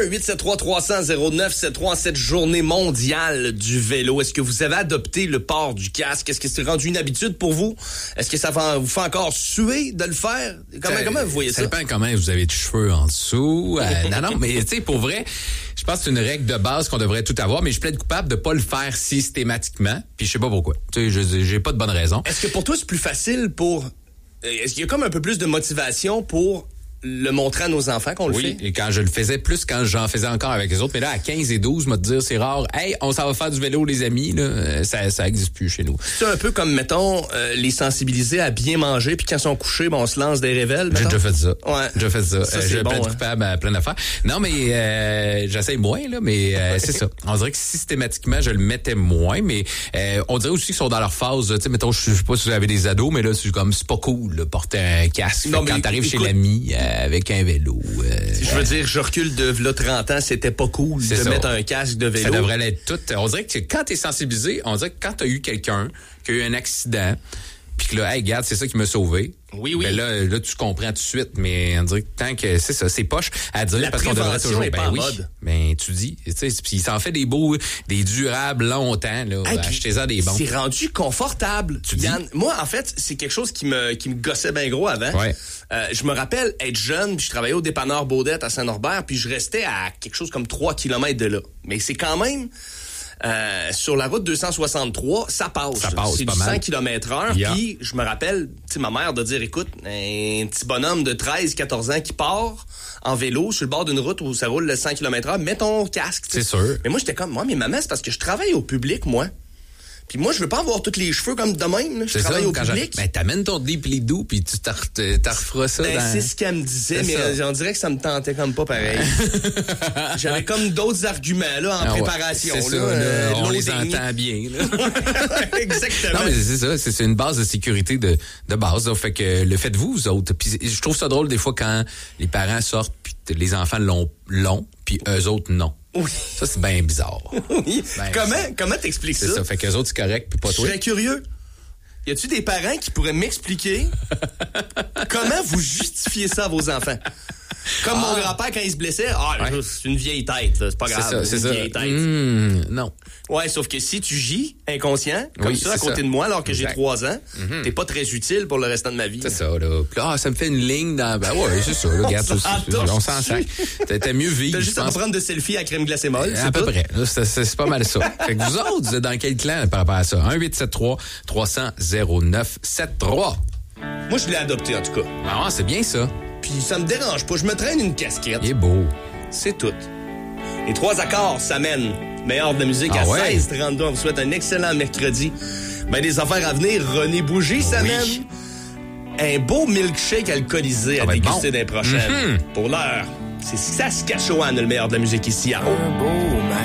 1-873-300-0973 en cette journée mondiale du vélo. Est-ce que vous avez adopté le port du casque? Est-ce que c'est rendu une habitude pour vous? Est-ce que ça vous fait encore suer de le faire? Comment vous voyez ça? Ça dépend comment vous avez de cheveux en dessous. Non, mais tu sais, pour vrai, je pense que c'est une règle de base qu'on devrait tout avoir, mais je plaide coupable de pas le faire systématiquement, puis je sais pas pourquoi. Tu sais, j'ai pas de bonne raison. Est-ce que pour toi, c'est plus facile pour... Est-ce qu'il y a comme un peu plus de motivation pour le montrer à nos enfants qu'on le fait? Oui, et quand je le faisais plus, quand j'en faisais encore avec les autres. Mais là, à 15 et 12, me dire, c'est rare. Hey, on s'en va faire du vélo, les amis. Là, ça existe plus chez nous. C'est un peu comme, mettons, les sensibiliser à bien manger, puis quand ils sont couchés, on se lance des révèles. J'ai déjà fait ça. Ouais. J'ai fait ça. Ça, je bon, plaide coupable à plein d'affaires. Non, mais j'essaie moins, là, mais c'est ça. On dirait que systématiquement, je le mettais moins, mais on dirait aussi qu'ils sont dans leur phase. Tu sais, mettons, je sais pas si vous avez des ados, mais là, c'est pas cool, là, porter un casque. Non, quand t'arrives chez l'ami avec un vélo. Je veux dire, je recule de là 30 ans, c'était pas cool de mettre un casque de vélo. Ça devrait l'être tout. On dirait que quand t'es sensibilisé, on dirait que quand t'as eu quelqu'un qui a eu un accident, puis que là, hey, regarde, c'est ça qui m'a sauvé. Oui. Ben là, tu comprends tout de suite, mais on dirait que tant que c'est ça, c'est poche à dire la parce qu'on devrait toujours. Est pas en mode. Ben tu dis, tu sais, puis ça en fait des beaux, des durables longtemps là. Hey, achetez-en des bons. C'est rendu confortable. Tu dis? Yann, moi, en fait, c'est quelque chose qui me gossait bien gros avant. Ouais. Je me rappelle être jeune, puis je travaillais au dépanneur Baudette à Saint-Norbert, puis je restais à quelque chose comme 3 km de là. Mais c'est quand même... sur la route 263, ça passe. C'est pas du 100 mal. km/h. Yeah. Puis je me rappelle, tu sais, ma mère de dire, écoute, un petit bonhomme de 13-14 ans qui part en vélo sur le bord d'une route où ça roule le 100 km/h, mets ton casque. C'est sûr. Mais moi, j'étais comme, moi, mais maman, c'est parce que je travaille au public, moi. Puis moi, je veux pas avoir tous les cheveux comme de même. Là. Je travaille au public. Ben, t'amènes ton déplidou puis tu t'en referas ça. C'est ce qu'elle me disait, mais on dirait que ça me tentait comme pas pareil. J'avais comme d'autres arguments là en préparation. C'est là, ça, on les entend bien. Là. Exactement. Non, mais c'est ça, c'est une base de sécurité de base. Là. Fait que le faites-vous, vous autres. Puis je trouve ça drôle des fois quand les parents sortent puis les enfants l'ont long, puis eux autres non. Oui. Ça, c'est bien bizarre. Oui. Comment t'expliques ça? C'est ça. Fait qu'eux autres, c'est correct, puis pas toi. Je serais curieux. Y a-tu des parents qui pourraient m'expliquer comment vous justifiez ça à vos enfants? Comme mon grand-père, quand il se blessait, c'est une vieille tête, là, c'est pas grave, c'est une vieille tête. Non. Ouais, sauf que si tu gis inconscient, comme ça, à côté de moi, alors que j'ai 3 ans, t'es pas très utile pour le restant de ma vie. C'est ça, là. Puis ça me fait une ligne dans... Ben ouais, c'est ça, là. Regarde, on s'en sac. T'as mieux vivre. T'as juste à prendre de selfie à crème glacée molle. À peu près. C'est pas mal ça. Fait que vous autres, vous êtes dans quel clan par rapport à ça? 1-873-300-0973. Moi, je l'ai adopté, en tout cas. Ah, c'est bien ça. Puis ça me dérange pas. Je me traîne une casquette. Il est beau. C'est tout. Les 3 accords, ça mène. Meilleur de la musique à 16h32. On vous souhaite un excellent mercredi. Ben, des affaires à venir. René Bougie, ça mène. Un beau milkshake alcoolisé à déguster des prochaines. Pour l'heure, c'est Saskatchewan, le meilleur de la musique ici à